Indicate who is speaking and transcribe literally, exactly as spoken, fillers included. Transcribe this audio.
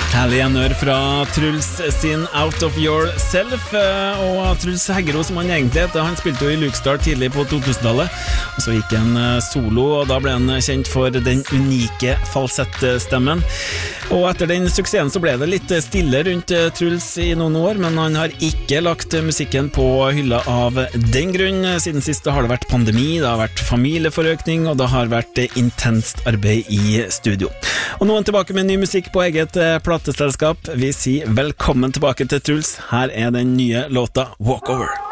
Speaker 1: Herlig gjenhør fra Truls sin Out of Yourself. Og Truls Heggeros, som han egentlig heter, han spilte jo i Lukestar tidlig på to tusen-tallet, og så gikk han solo, og da ble han kjent for den unike falsettstemmen. Og etter den suksessen så ble det litt stille rundt Truls i noen år, men han har ikke lagt musikken på hylla av den grunn. Siden sist har det vært pandemi, det har vært familieforøkning, og det har vært intenst arbeid i studio. Og nå er han tilbake med ny musikk på eget plateselskap. Vi sier velkommen tilbake til Truls. Her er den nye låta Walkover.